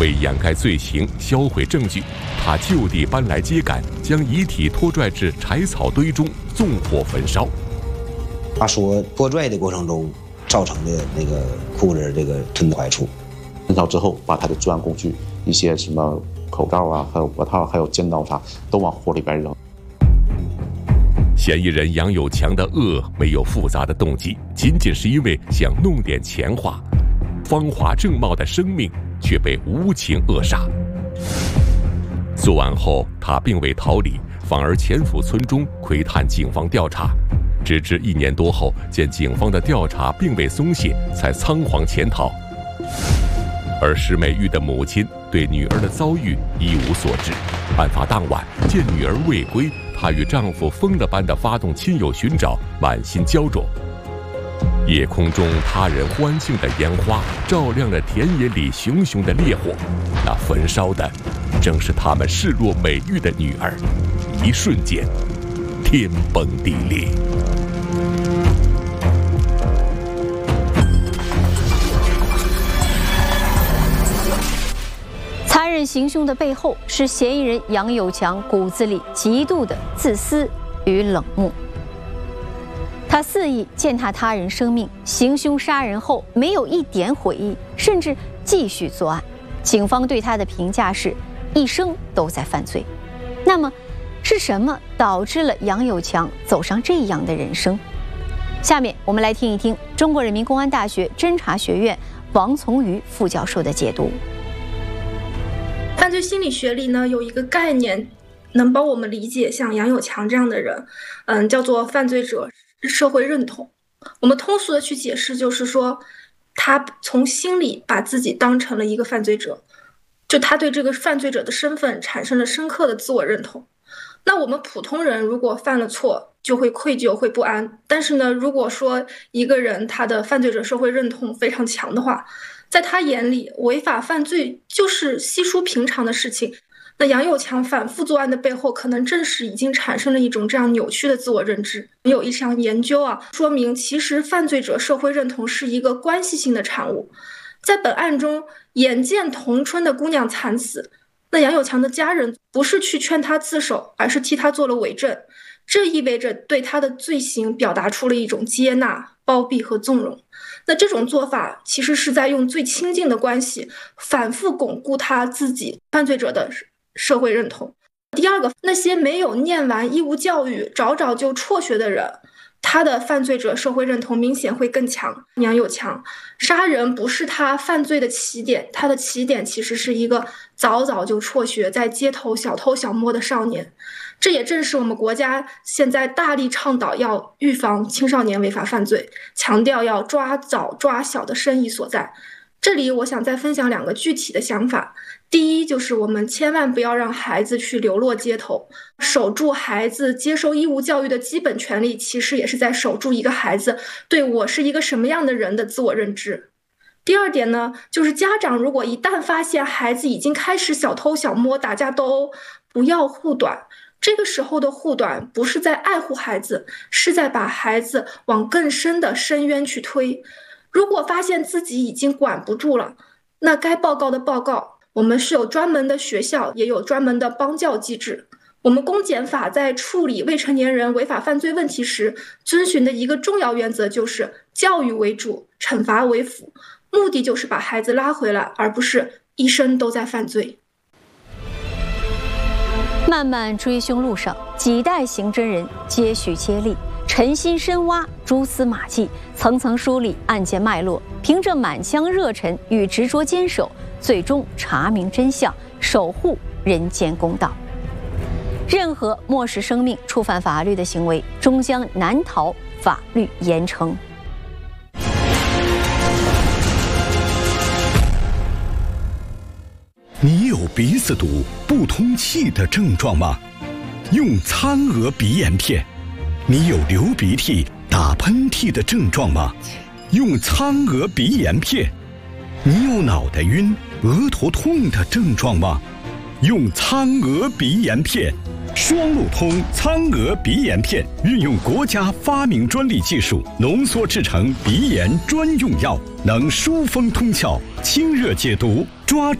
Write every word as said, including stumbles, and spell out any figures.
为掩盖罪行、销毁证据，他就地搬来秸秆，将遗体拖拽至柴草堆中，纵火焚烧。 他说，拖拽的过程中造成的那个裤子这个吞到怀处。 焚烧之后，把他的作案工具，一些什么口罩啊，还有脖套，还有尖刀啥，都往火里边扔。 嫌疑人杨有强的恶没有复杂的动机，仅仅是因为想弄点钱花，芳华正茂的生命却被无情扼杀。作案后，他并未逃离，反而潜伏村中窥探警方调查，直至一年多后，见警方的调查并未松懈，才仓皇潜逃。而石美玉的母亲对女儿的遭遇一无所知。案发当晚，见女儿未归，她与丈夫疯了般地发动亲友寻找，满心焦灼。夜空中他人欢庆的烟花，照亮了田野里熊熊的烈火。那焚烧的，正是他们视若美玉的女儿。一瞬间，天崩地裂。 残忍行凶的背后，是嫌疑人杨有强骨子里极度的自私与冷漠。他肆意践踏他人生命，行凶杀人后没有一点悔意，甚至继续作案。警方对他的评价是一生都在犯罪。那么，是什么导致了杨有强走上这样的人生？下面我们来听一听中国人民公安大学侦查学院王从瑜副教授的解读。 犯罪心理学里呢，有一个概念能帮我们理解像杨有强这样的人，嗯，叫做犯罪者社会认同。我们通俗的去解释，就是说他从心里把自己当成了一个犯罪者，就他对这个犯罪者的身份产生了深刻的自我认同。那我们普通人如果犯了错，就会愧疚，会不安。但是呢，如果说一个人他的犯罪者社会认同非常强的话，在他眼里，违法犯罪就是稀疏平常的事情。那杨有强反复作案的背后，可能正是已经产生了一种这样扭曲的自我认知。有一项研究啊，说明其实犯罪者社会认同是一个关系性的产物。在本案中，眼见同村的姑娘惨死，那杨有强的家人不是去劝他自首，而是替他做了伪证。这意味着对他的罪行表达出了一种接纳、包庇和纵容。那这种做法其实是在用最亲近的关系反复巩固他自己犯罪者的社会认同。第二个，那些没有念完义务教育早早就辍学的人，他的犯罪者社会认同明显会更强。杨有强杀人不是他犯罪的起点，他的起点其实是一个早早就辍学，在街头小偷小摸的少年。这也正是我们国家现在大力倡导要预防青少年违法犯罪，强调要抓早抓小的深意所在。这里我想再分享两个具体的想法。第一，就是我们千万不要让孩子去流落街头，守住孩子接受义务教育的基本权利，其实也是在守住一个孩子对我是一个什么样的人的自我认知。第二点呢，就是家长如果一旦发现孩子已经开始小偷小摸、打架斗殴，不要护短。这个时候的护短不是在爱护孩子，是在把孩子往更深的深渊去推。如果发现自己已经管不住了，那该报告的报告，我们是有专门的学校，也有专门的帮教机制。我们公检法在处理未成年人违法犯罪问题时，遵循的一个重要原则就是教育为主，惩罚为辅，目的就是把孩子拉回来，而不是一生都在犯罪。 漫漫追凶路上，几代刑侦人接续接力，沉心深挖蛛丝马迹，层层梳理案件脉络，凭着满腔热忱与执着坚守，最终查明真相，守护人间公道。任何漠视生命、触犯法律的行为，终将难逃法律严惩。 你有鼻子堵、不通气的症状吗？用苍娥鼻炎片。你有流鼻涕、打喷嚏的症状吗？用苍娥鼻炎片。你有脑袋晕、额头痛的症状吗？用苍娥鼻炎片。双路通苍娥鼻炎片运用国家发明专利技术浓缩制成鼻炎专用药，能疏风通窍、清热解毒、抓